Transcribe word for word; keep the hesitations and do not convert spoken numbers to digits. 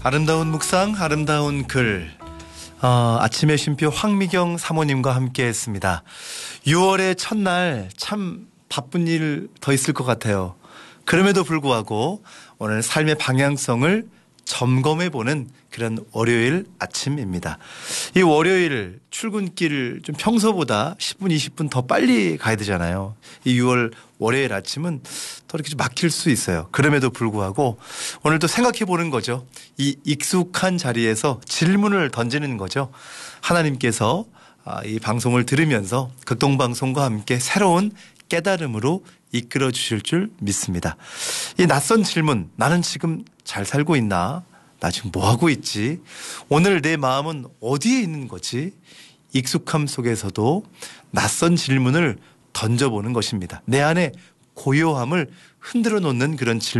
아름다운 묵상, 아름다운 글. 어, 아침의 쉼표 황미경 사모님과 함께했습니다. 유월의 첫날 참 바쁜 일 더 있을 것 같아요. 그럼에도 불구하고 오늘 삶의 방향성을 점검해보는 그런 월요일 아침입니다. 이 월요일 출근길 좀 평소보다 십 분, 이십 분 더 빨리 가야 되잖아요. 이 유월 월요일 아침은 더 이렇게 좀 막힐 수 있어요. 그럼에도 불구하고 오늘도 생각해보는 거죠. 이 익숙한 자리에서 질문을 던지는 거죠. 하나님께서 이 방송을 들으면서 극동방송과 함께 새로운 깨달음으로 이끌어 주실 줄 믿습니다. 이 낯선 질문, 나는 지금 잘 살고 있나? 나 지금 뭐 하고 있지? 오늘 내 마음은 어디에 있는 거지? 익숙함 속에서도 낯선 질문을 던져보는 것입니다. 내 안에 고요함을 흔들어 놓는 그런 질문.